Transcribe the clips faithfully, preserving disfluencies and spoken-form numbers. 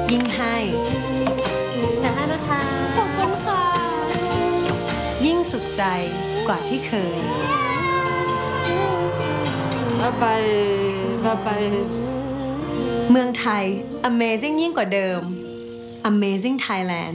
ยิ่งให้จะให้นะคะขอบคุณค่ะยิ่งสุขใจกว่าที่เคยมาไปมาไปเมืองไทย Amazing ยิ่งกว่าเดิม Amazing Thailand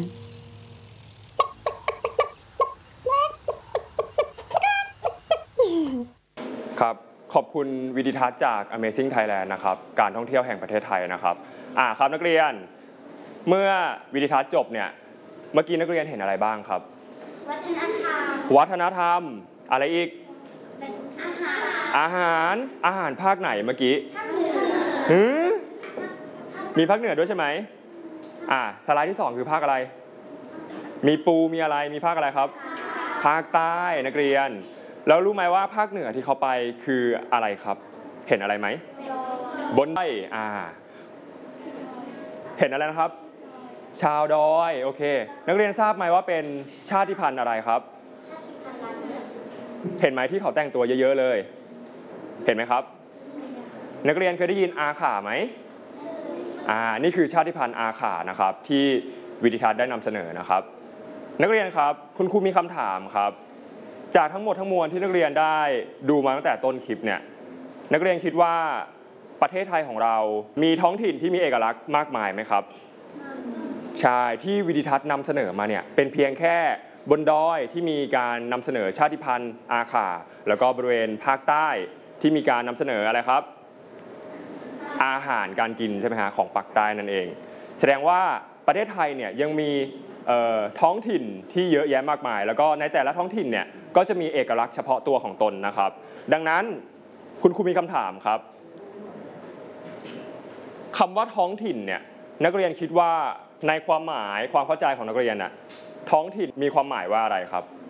ครับขอบคุณวิดิทัศน์จาก Amazing Thailand นะครับการท่องเที่ยวแห่งประเทศไทยนะครับอ่าครับนักเรียนเมื่อวิดิทัศน์จบเนี่ยเมื่อกี้นักเรียนเห็นอะไรบ้างครับวัฒนธรรมวัฒนธรรมอะไรอีกอาหารอาหารอาหารภาคไหนเมื่อกี้ภาคเหนือหือมีภาคเหนือด้วยใช่ไหมอ่าสไลด์ที่สองคือภาคอะไรมีปูมีอะไรมีภาคอะไรครับภาคใต้นักเรียนแล้วรู้ไหมว่าภาคเหนือที่เขาไปคืออะไรครับเห็นอะไรไหมบนดอยอ่าเห็นอะไรนะครับชาวดอยโอเคนักเรียนทราบไหมว่าเป็นชาติพันธุ์อะไรครับเห็นไหมที่เขาแต่งตัวเยอะๆเลยเห็นไหมครับนักเรียนเคยได้ยินอาข่าไหมอ่านี่คือชาติพันธุ์อาข่านะครับที่วิดิทัศน์ได้นำเสนอนะครับนักเรียนครับคุณครูมีคำถามครับจากทั้งหมดทั้งมวลที่นักเรียนได้ดูมาตั้งแต่ต้นคลิปเนี่ยนักเรียนคิดว่าประเทศไทยของเรามีท้องถิ่นที่มีเอกลักษณ์มากมายไหมครับใช่ที่วิดิทัศน์นำเสนอมาเนี่ยเป็นเพียงแค่บนดอยที่มีการนำเสนอชาติพันธุ์อาข่าแล้วก็บริเวณภาคใต้ที่มีการนำเสนออะไรครับอาหารการกินใช่ไหมฮะของภาคใต้นั่นเองแสดงว่าประเทศไทยเนี่ยยังมีท้องถิ่นที่เยอะแยะมากมายแล้วก็ในแต่ละท้องถิ่นเนี่ยก็จะมีเอกลักษณ์เฉพาะตัวของตนนะครับดังนั้นคุณครูมีคำถามครับคำว่าท้องถิ่นเนี่ยนักเรียนคิดว่าในความหมายความเข้าใจของนักเรียนน่ะท้องถิ่นมีความหมายว่าอะไรครับ